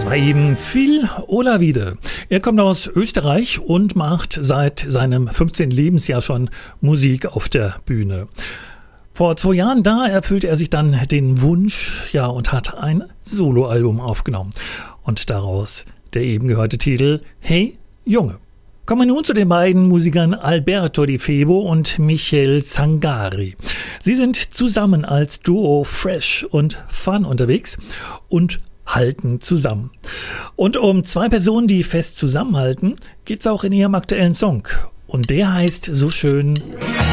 Das war eben Phil Olavide. Er kommt aus Österreich und macht seit seinem 15. Lebensjahr schon Musik auf der Bühne. Vor 2 Jahren da erfüllte er sich dann den Wunsch, und hat ein Soloalbum aufgenommen. Und daraus der eben gehörte Titel Hey Junge. Kommen wir nun zu den beiden Musikern Alberto Di Febo und Michel Zangari. Sie sind zusammen als Duo fresh und fun unterwegs und halten zusammen. Und um 2 Personen, die fest zusammenhalten, geht's auch in ihrem aktuellen Song. Und der heißt so schön